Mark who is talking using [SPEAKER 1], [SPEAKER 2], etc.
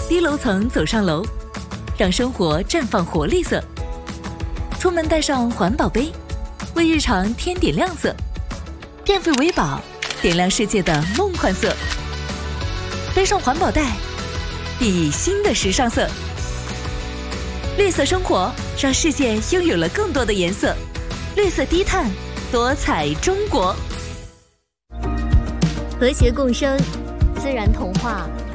[SPEAKER 1] 低楼层走上楼，让生活绽放活力色。出门带上环保杯，为日常添点亮色。电费为宝，点亮世界的梦幻色。背上环保袋，熠熠新的时尚色。绿色生活，让世界拥有了更多的颜色。绿色低碳，多彩中国。
[SPEAKER 2] 和谐共生，自然童话